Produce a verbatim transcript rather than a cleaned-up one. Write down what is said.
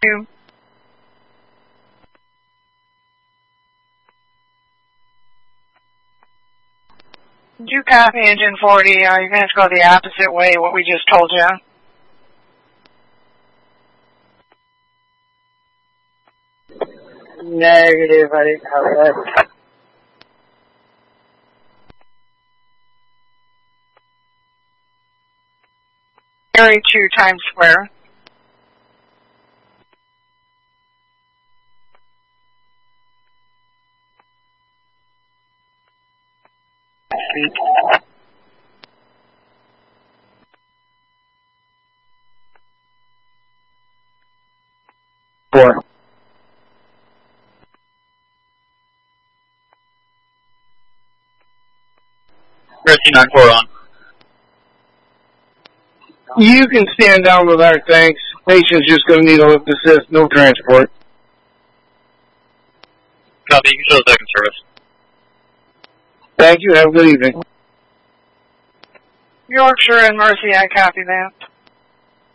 You. Do copy engine forty. Uh, you're going to have to go the opposite way what we just told you. Negative, I didn't have that. Area two Times Square. Four. Mercy nine four on. You can stand down with our thanks. Patient's just going to need a lift assist, no transport. Copy, you can show second service. Thank you, have a good evening. Yorkshire and Mercy, I copy that.